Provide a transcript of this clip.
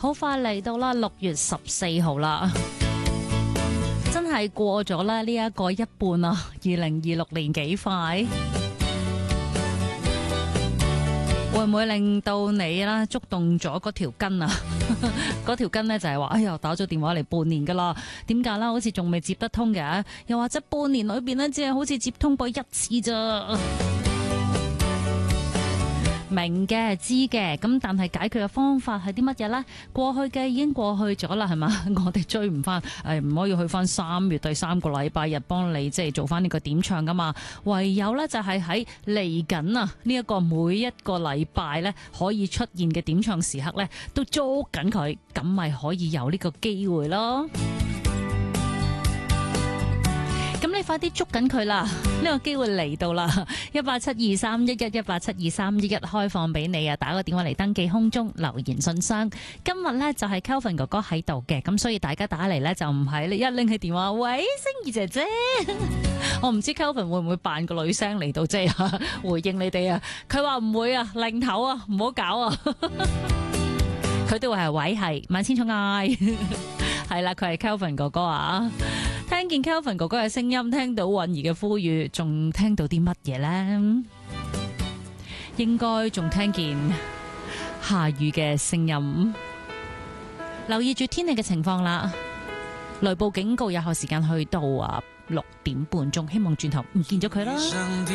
好快嚟到啦，6月14號啦，真係過咗啦呢一個一半啊！2026年幾快，會唔會令到你啦觸動咗嗰條筋啊？嗰條筋呢就係話，哎呀，打咗電話嚟半年噶啦，點解啦？好似仲未接得通嘅，又或者半年裏邊呢，只係好似接通過一次咋？明嘅，知嘅，咁但係解決嘅方法係啲乜嘢呢？過去嘅已經過去咗啦，係嘛？我哋追唔翻，唔可以去翻3月第3個禮拜日幫你即係做翻呢個點唱噶嘛？唯有呢就係喺嚟緊啊呢一個每一個禮拜呢可以出現嘅點唱時刻呢，都捉緊佢，咁咪可以有呢個機會咯。咁你快啲捉緊佢啦！呢個機會嚟到啦，1872311，1872311開放俾你啊！打個電話嚟登記空中留言信箱。今日呢就係 Kelvin 哥哥喺度嘅，咁所以大家打嚟呢就唔係你一拎起電話，喂，星兒姐姐，我唔知 Kelvin 會唔會扮個女聲嚟到即係回應你哋啊？佢話唔會啊，擰頭啊，唔好搞啊！佢都會係喂係萬千寵愛，係啦，佢係 Kelvin 哥哥啊！聽見 Kelvin 哥哥嘅聲音，聽到允兒嘅呼籲，仲聽到啲乜嘢呢？應該仲聽見下雨嘅聲音。留意住天氣嘅情況啦，雷暴警告有效時間去到6點半鐘，希望轉頭唔見咗佢啦。